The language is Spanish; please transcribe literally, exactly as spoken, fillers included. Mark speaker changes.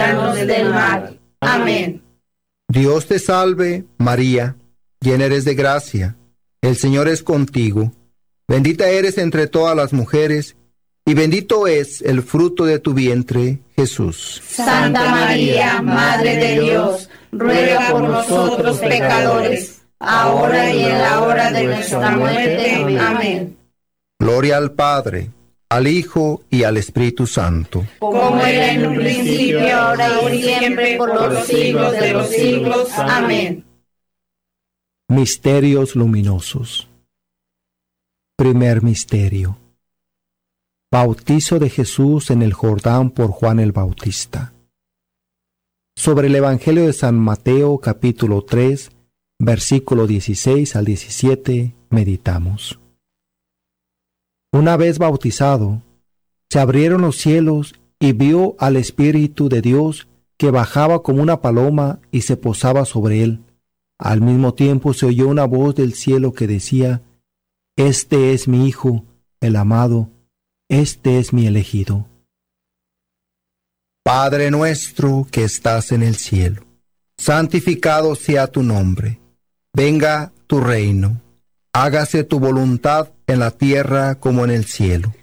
Speaker 1: líbranos del mal. Amén.
Speaker 2: Dios te salve, María, llena eres de gracia. El Señor es contigo. Bendita eres entre todas las mujeres, y bendito es el fruto de tu vientre, Jesús.
Speaker 1: Santa María, Madre de Dios, ruega por nosotros pecadores, ahora y en la hora de nuestra muerte. Amén.
Speaker 2: Gloria al Padre, al Hijo y al Espíritu Santo.
Speaker 1: Como era en un principio, ahora y siempre, por los siglos de los siglos. Amén.
Speaker 3: Misterios luminosos. Primer misterio. Bautizo de Jesús en el Jordán por Juan el Bautista. Sobre el Evangelio de San Mateo, capítulo tres, versículo dieciséis al diecisiete, meditamos. Una vez bautizado, se abrieron los cielos y vio al Espíritu de Dios que bajaba como una paloma y se posaba sobre él. Al mismo tiempo se oyó una voz del cielo que decía: Este es mi Hijo, el amado, este es mi elegido.
Speaker 2: Padre nuestro que estás en el cielo, santificado sea tu nombre. Venga tu reino. Hágase tu voluntad en la tierra como en el cielo.